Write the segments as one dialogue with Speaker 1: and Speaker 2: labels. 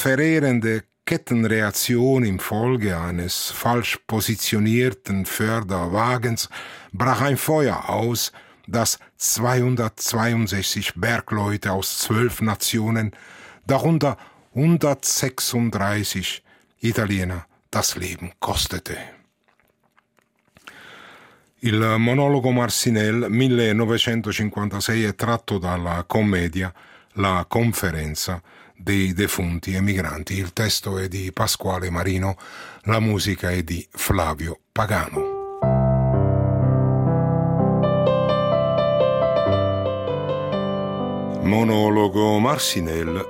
Speaker 1: verheerende Kettenreaktion infolge eines falsch positionierten Förderwagens brach ein Feuer aus, das 262 Bergleute aus 12 Nationen, darunter 136 Italiener, das Leben kostete. Il monologo Marcinelle 1956 è tratto dalla commedia La conferenza dei defunti emigranti. Il testo è di Pasquale Marino, la musica è di Flavio Pagano. Monologo Marcinelle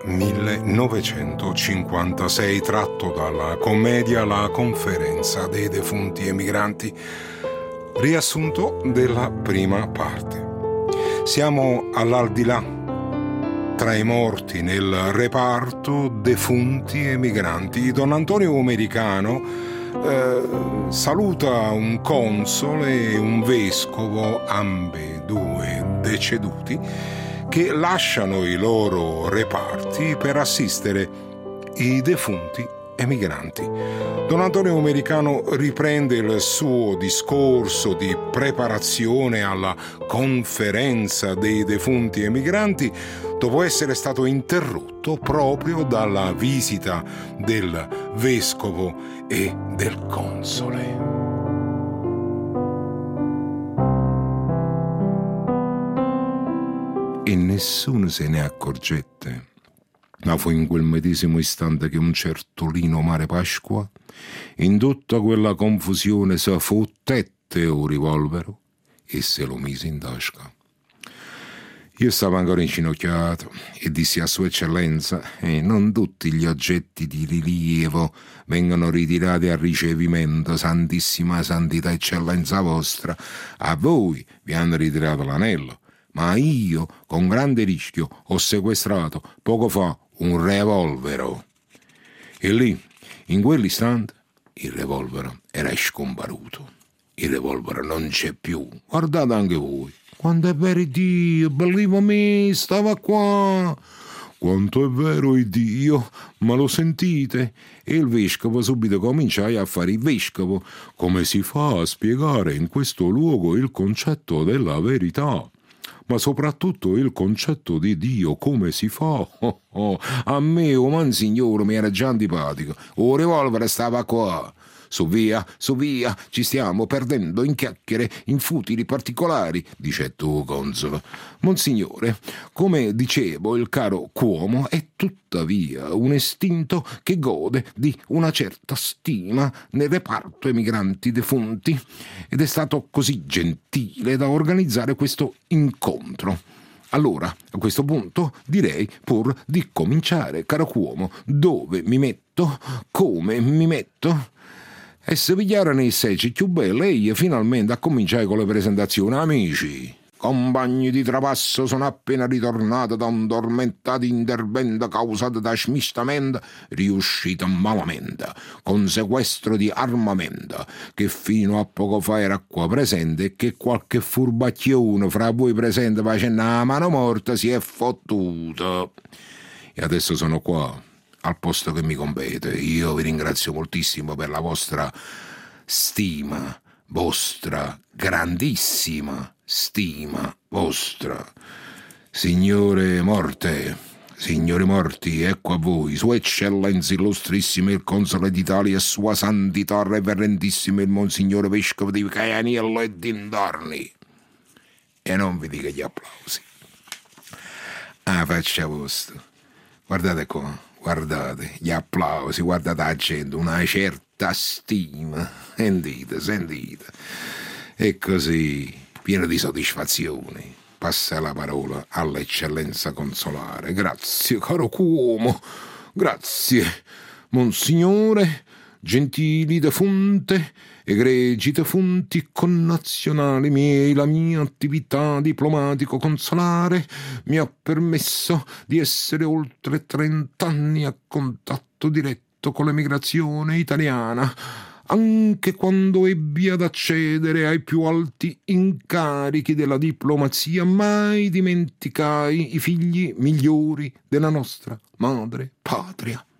Speaker 1: 1956, tratto dalla commedia La conferenza dei defunti emigranti. Riassunto della prima parte. Siamo all'aldilà, tra i morti nel reparto defunti emigranti. Don Antonio Americano saluta un console e un vescovo, ambedue deceduti, che lasciano i loro reparti per assistere i defunti emigranti. Don Antonio Americano riprende il suo discorso di preparazione alla conferenza dei defunti emigranti dopo essere stato interrotto proprio dalla visita del vescovo e del console. E nessuno se ne accorgette. Ma fu in quel medesimo istante che un certo Lino Mare Pasqua, in tutta quella confusione, si fottette un rivolvero e se lo mise in tasca. Io stavo ancora inginocchiato e dissi a Sua Eccellenza: non tutti gli oggetti di rilievo vengono ritirati a ricevimento, Santissima Santità Eccellenza vostra. A voi vi hanno ritirato l'anello, ma io, con grande rischio, ho sequestrato poco fa un revolvero. E lì, in quell'istante, il revolvero era scomparuto. Il revolvero non c'è più. Guardate anche voi. Quanto è vero Dio, believe me, stava qua. Quanto è vero Dio, ma lo sentite? E il vescovo subito cominciai a fare il vescovo. Come si fa a spiegare in questo luogo il concetto della verità? Ma soprattutto il concetto di Dio, come si fa? A me, Monsignore, mi era già antipatico. Il revolver stava qua. Su via, ci stiamo perdendo in chiacchiere, in futili particolari, dice tu, console. Monsignore, come dicevo, il caro Cuomo è tuttavia un estinto che gode di una certa stima nel reparto emigranti defunti ed è stato così gentile da organizzare questo incontro. Allora, a questo punto, direi pur di cominciare, caro Cuomo. Dove mi metto? Come mi metto? E se pigliarono i seci più belli, e io finalmente a cominciare con le presentazioni. Amici, compagni di trapasso, sono appena ritornato da un tormentato intervento causato da smistamento riuscito malamente, con sequestro di armamento, che fino a poco fa era qua presente e che qualche furbacchione fra voi presente facendo la mano morta si è fottuto. E adesso sono qua, al posto che mi compete. Io vi ringrazio moltissimo per la vostra stima, vostra grandissima stima vostra. Signore morte, signori morti, ecco a voi, Sua Eccellenza Illustrissima il Console d'Italia e Sua Santità Reverendissima il Monsignore Vescovo di Caianiello e dintorni. E non vi dica gli applausi. Faccia vostra. Guardate qua. Guardate, gli applausi, guardate la gente, una certa stima. Sentite. E così, pieno di soddisfazione, passa la parola all'eccellenza consolare. Grazie, caro Cuomo, grazie, Monsignore, gentili defunte, egregi defunti connazionali miei, la mia attività diplomatico-consolare mi ha permesso di essere oltre 30 anni a contatto diretto con l'emigrazione italiana, anche quando ebbi ad accedere ai più alti incarichi della diplomazia, mai dimenticai i figli migliori della nostra madre patria.